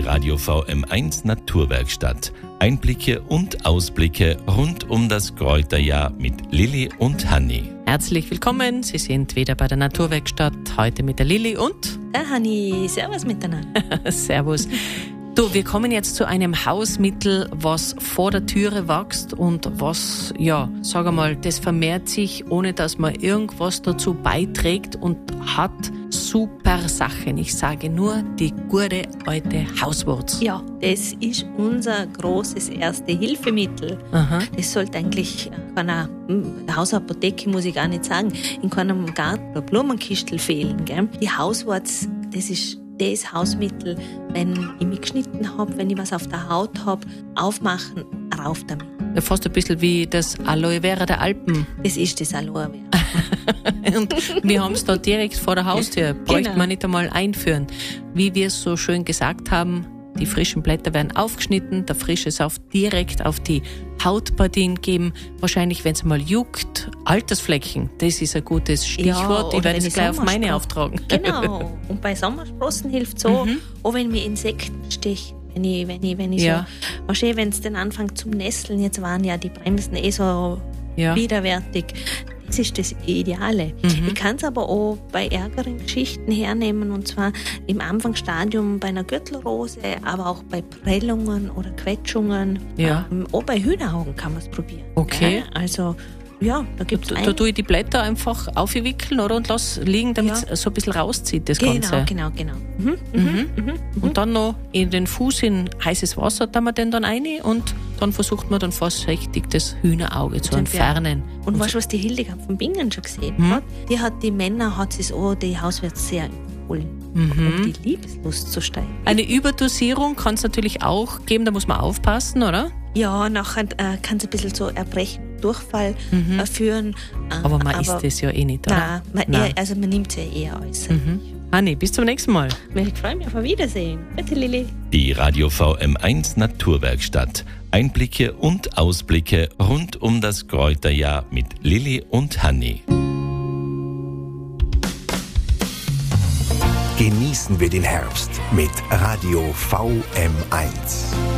Radio VM1 Naturwerkstatt. Einblicke und Ausblicke rund um das Kräuterjahr mit Lilly und Hanni. Herzlich willkommen, Sie sind wieder bei der Naturwerkstatt, heute mit der Lilly und der Hanni. Servus miteinander. Servus. Du, wir kommen jetzt zu einem Hausmittel, was vor der Türe wächst und was, ja, sag einmal, das vermehrt sich, ohne dass man irgendwas dazu beiträgt und hat super Sachen. Ich sage nur die gute alte Hauswurz. Ja, das ist unser großes Erste-Hilfemittel. Aha. Das sollte eigentlich in keiner Hausapotheke, muss ich gar nicht sagen, in keinem Garten- oder Blumenkistel fehlen. Gell? Die Hauswurz, das ist das Hausmittel, wenn ich mich geschnitten habe, wenn ich was auf der Haut habe, aufmachen, rauf damit. Fast ein bisschen wie das Aloe Vera der Alpen. Das ist das Aloe Vera. Und wir haben es da direkt vor der Haustür. Bräuchte Genau. man nicht einmal einführen. Wie wir es so schön gesagt haben, die frischen Blätter werden aufgeschnitten, der frische Saft direkt auf die Hautpartien geben. Wahrscheinlich, wenn es mal juckt, Altersflecken, das ist ein gutes Stichwort. Ja, ich werde wenn es gleich auf meine Sommersprossen- auftragen. Genau. Und bei Sommersprossen hilft so, auch wenn mir Insekten stechen. Wenn ich Ja. so, wahrscheinlich, wenn es dann anfängt zum Nesteln, jetzt waren ja die Bremsen so Ja. widerwärtig. Das ist das Ideale. Ich kann es aber auch bei ärgeren Geschichten hernehmen, und zwar im Anfangsstadium bei einer Gürtelrose, aber auch bei Prellungen oder Quetschungen. Ja. Auch bei Hühneraugen kann man es probieren. Okay. Ja, also, ja, da gibt es Da tue ich die Blätter einfach aufwickeln, oder? Und lass liegen, damit es so ein bisschen rauszieht, das Ganze. Genau. Und dann noch in den Fuß in heißes Wasser da man den dann rein und dann versucht man dann vorsichtig das Hühnerauge zu entfernen. Und weißt du, was die Hildegard von Bingen schon gesehen hat? Die hat die Männer, hat sie auch die Hauswärts sehr empfohlen, um die Liebeslust zu steigern. Eine Überdosierung kann es natürlich auch geben, da muss man aufpassen, oder? Ja, nachher kann es ein bisschen so Erbrechen, Durchfall führen. Aber man isst das ja eh nicht, oder? Nein. Man nimmt es ja eher als. Hanni, bis zum nächsten Mal. Ich freue mich auf ein Wiedersehen. Bitte, Lilly. Die Radio VM1 Naturwerkstatt. Einblicke und Ausblicke rund um das Kräuterjahr mit Lilly und Hanni. Genießen wir den Herbst mit Radio VM1.